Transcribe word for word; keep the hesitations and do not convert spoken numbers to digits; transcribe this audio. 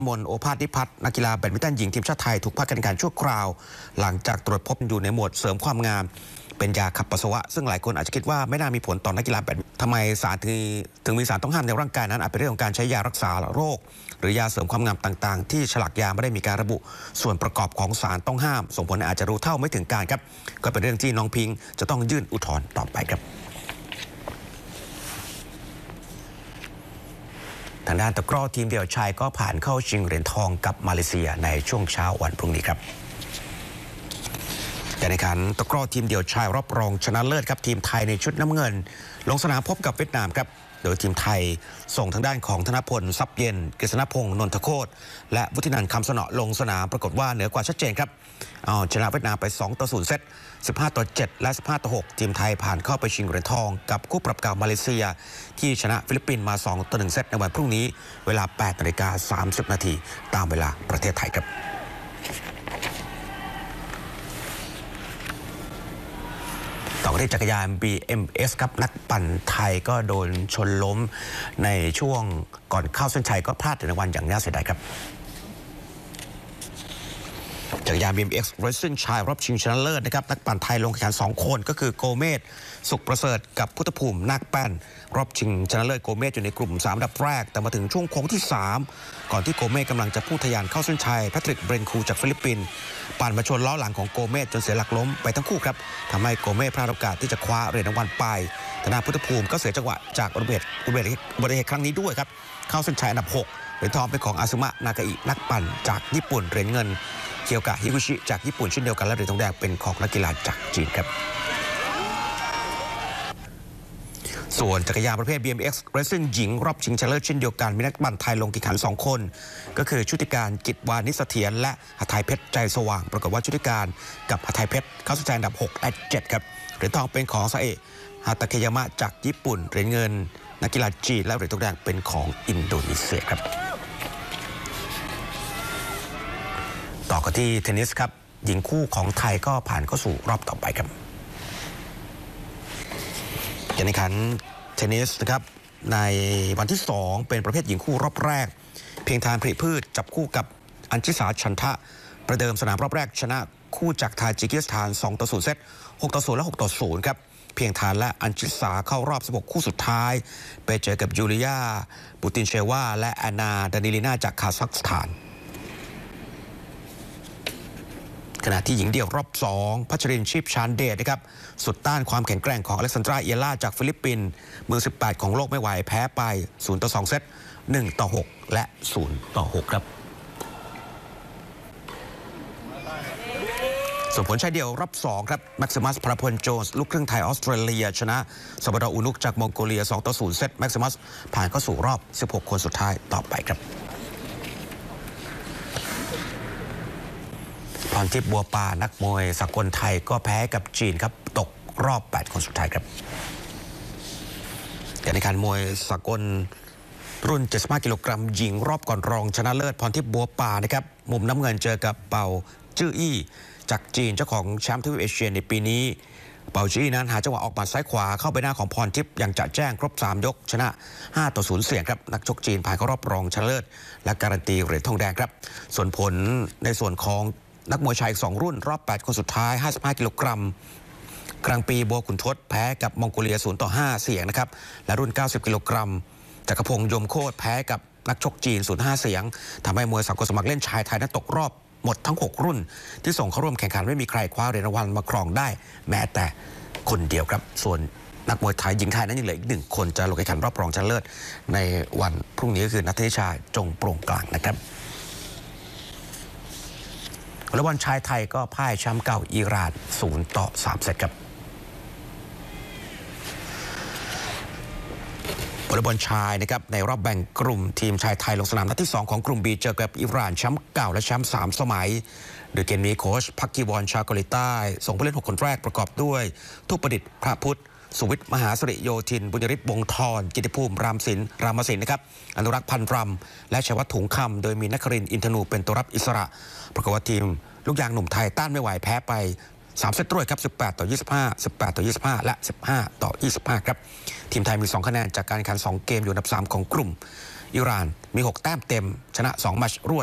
มนโอภาสนิพัฒน์นักกีฬาแบดมินตันหญิงทีมชาติไทยถูกพักการแข่งขันชั่วคราวหลังจากตรวจพบอยู่ในหมวดเสริมความงามเป็นยาขับปัสสาวะซึ่งหลายคนอาจจะคิดว่าไม่น่ามีผลต่อนักกีฬาแบดทำไมสารถึงมีสารต้องห้ามในร่างกายนั้นอาจเป็นเรื่องของการใช้ยารักษาโรคหรือยาเสริมความงามต่างๆที่ฉลากยาไม่ได้มีการระบุส่วนประกอบของสารต้องห้ามส่งผลอาจจะรู้เท่าไม่ถึงการครับก็เป็นเรื่องที่น้องพิงค์จะต้องยื่นอุทธรณ์ต่อไปครับทางด้านตะกร้อทีมเดี่ยวชายก็ผ่านเข้าชิงเหรียญทองกับมาเลเซียในช่วงเช้าวันพรุ่งนี้ครับการแข่งขันตะกร้อทีมเดี่ยวชายรอบรองชนะเลิศครับทีมไทยในชุดน้ำเงินลงสนามพบกับเวียดนามครับโดยทีมไทยส่งทางด้านของธนพลทรัพย์เย็นกฤษณพงษ์นนทโคตรและวุฒินันท์คำสนอลงสนามปรากฏว่าเหนือกว่าชัดเจนครับเอาชนะเวียดนามไปสองต่อศูนย์เซตสิบห้าต่อเจ็ดและสิบห้าต่อหกทีมไทยผ่านเข้าไปชิงเหรียญทองกับคู่ปรับเก่ามาเลเซียที่ชนะฟิลิปปินส์มาสองต่อหนึ่งเซตในวันพรุ่งนี้เวลา แปดนาฬิกาสามสิบนาทีตามเวลาประเทศไทยครับต่อที่จักรยาน บี เอ็ม เอส ครับนักปั่นไทยก็โดนชนล้มในช่วงก่อนเข้าเส้นชัยก็พลาดในรางวัลอย่างน่าเสียดายครับจักรยาน บี เอ็ม เอส Racing ชายรอบชิงชนะเลิศนะครับนักปั่นไทยลงแข่งขันสองคนก็คือโกเมศสุขประเสริฐกับพุทธภูมินาคแป้นรอบชิงชนะเลิศโกเมศอยู่ในกลุ่มสามอันดับแรกแต่มาถึงช่วงโค้งที่สามก่อนที่โกเมศกำลังจะพุ่งทะยานเข้าเส้นชัยแพทริกเบรนคูจากฟิลิปปินส์ปั่นมาชนล้อหลังของโกเมศจนเสียหลักล้มไปทั้งคู่ครับทำให้โกเมศพลาดโอกาสที่จะคว้าเหรียญรางวัลไปทางด้านพุทธภูมิก็เสียจังหวะจากอุบัติเหตุอุบัติเหตุอุบัติเหตุครั้งนี้ด้วยครับเข้าเส้นชัยอันดับหกเหรียญทองเป็นของอาซึมะนากาอินักปั่นจากญี่ปุ่นเหรียญเงินเคียวกะฮิกุชิจากญี่ปุ่นเช่นเดียวกันและเหรียญทองแดงเป็นของนักกีฬาจากจีนครับส่วนจักรยานประเภท บี เอ็ม เอส Racing หญิงรอบชิงชนะเลิศเช่นเดียวกันมีนักปั่นไทยลงแข่งขันสองคนก็คือชุติการกิจวานิสเสถียรและหทัยเพชรใจสว่างปรากฏว่าชุติการกับหทัยเพชรเข้าสู่อันดับหกและเจ็ดครับเหรียญทองเป็นของซาเอะฮาตาเคยามะจากญี่ปุ่นเหรียญเงินนักกีฬาจีนและเหรียญทองแดงเป็นของอินโดนีเซียครับต่อกันที่เทนนิสครับหญิงคู่ของไทยก็ผ่านเข้าสู่รอบต่อไปครับการแข่งขันเทนนิสนะครับในวันที่สองเป็นประเภทหญิงคู่รอบแรกเพียงทานผลิพืชจับคู่กับอัญชิสาชันทะประเดิมสนามรอบแรกชนะคู่จากทาจิกิสถานสองต่อศูนย์เซตหกต่อศูนย์และหกต่อศูนย์ครับเพียงทานและอัญชิสาเข้ารอบสิบหกคู่สุดท้ายไปเจอกับยูเลียบูตินเชวาและแอนนาดานิลิน่าจากคาซัคสถานขณะที่หญิงเดี่ยวรอบสองพัชรินทร์ชีพชานเดชนะครับสุดต้านความแข็งแกร่งของอเล็กซานดราเอียล่าจากฟิลิปปินส์มือสิบแปดของโลกไม่ไหวแพ้ไปศูนย์ต่อสองเซตหนึ่งต่อหกและศูนย์ต่อหกครับส่วนผลชายเดี่ยวรอบสองครับแม็กซิมัสพลพลโจนส์ลูกครึ่งไทยออสเตรเลียชนะซาบาดอร์อูนุกจากมองโกเลียสองต่อศูนย์เซตแม็กซิมัสผ่านเข้าสู่รอบสิบหกคนสุดท้ายต่อไปครับพรทิพย์บัวปานักมวยสากลไทยก็แพ้กับจีนครับตกรอบแปดคนสุดท้ายครับการแข่งขันมวยสากลรุ่นเจ็ดสิบห้ากิโลกรัมหญิงรอบก่อนรองชนะเลิศพรทิพย์บัวปานะครับมุมน้ำเงินเจอกับเปาจื้ออี้จากจีนเจ้าของแชมป์ทวีปเอเชียในปีนี้เปาจื้ออี้นั้นหาจังหวะออกหมัดซ้ายขวาเข้าไปหน้าของพรทิพย์อย่างจะแจ้งครบสามยกชนะห้าต่อศูนย์เสียงครับนักชกจีนผ่านเข้ารอบรองชนะเลิศและการันตีเหรียญทองแดงครับส่วนผลในส่วนของนักมวยชายอีกสองรุ่นรอบแปดคนสุดท้ายห้าสิบห้ากิโลกรัมกลางปีบัวขุนทศแพ้กับมองโกเลียศูนย์ต่อห้าเสียงนะครับและรุ่นเก้าสิบกิโลกรัมจักรพงษ์ยมโคตรแพ้กับนักชกจีนศูนย์ห้าเสียงทำให้มวยสากลสมัครเล่นชายไทยนั้นตกรอบหมดทั้งหกรุ่นที่ส่งเข้าร่วมแข่งขันไม่มีใครคว้าเหรียญรางวัลมาครองได้แม้แต่คนเดียวครับส่วนนักมวยไทยหญิงไทยนั้นยังเหลืออีกหนึ่งคนจะลงแข่งขันรอบรองชนะเลิศในวันพรุ่งนี้ก็คือนัทธิชาจงโปร่งกลางนะครับวอลเลย์บอลชายไทยก็พ่ายแชมป์เก่าอิหร่านศูนย์ต่อสามเซตครับวอลเลย์บอลชายนะครับในรอบแบ่งกลุ่มทีมชายไทยลงสนามนัดที่สองของกลุ่ม B เจอกับอิหร่านแชมป์เก่าและแชมป์สามสมัยโดยเกมนี้โค้ชพักกีวอนชาวเกาหลีใต้ส่งผู้เล่นหกคนแรกประกอบด้วยทุกประดิษฐ์พระพุทธสุวิทย์มหาสิริโยธินบุญยฤทธิ์วงศ์ธรกิติภูมิรามศิลป์รามศิลป์นะครับอนุรักษ์พันรำและชัยวัฒน์ถุงคำโดยมีนครินทร์อินทนูเป็นตัวรับอิสระปรากฏว่าทีมลูกยางหนุ่มไทยต้านไม่ไหวแพ้ไปสามเซตรวดครับสิบแปดต่อยี่สิบห้า สิบแปดต่อยี่สิบห้าและสิบห้าต่อยี่สิบห้าครับทีมไทยมีสองคะแนนจากการแข่งขันสองเกมอยู่อันดับสามของกลุ่มอิหร่านมีหกแต้มเต็มชนะสองแมตช์รวด